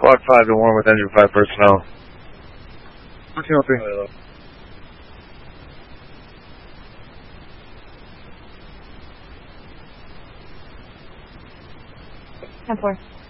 Squad 5 to 1 with Engine 5 personnel. 1403. 10-4.